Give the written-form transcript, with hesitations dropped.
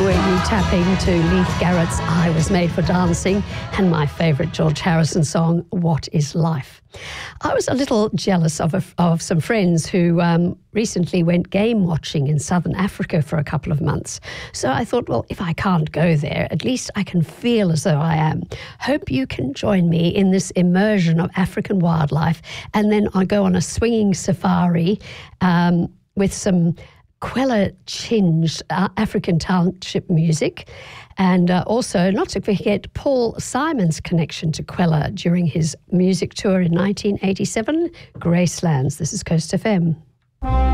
where you tap into Leith Garrett's I Was Made for Dancing and my favourite George Harrison song, What is Life? I was a little jealous of some friends who recently went game watching in southern Africa for a couple of months. So I thought, well, if I can't go there, at least I can feel as though I am. Hope you can join me in this immersion of African wildlife, and then I'll go on a swinging safari with some Kwela-tinged African township music, and also, not to forget, Paul Simon's connection to Kwela during his music tour in 1987, Gracelands. This is Coast FM.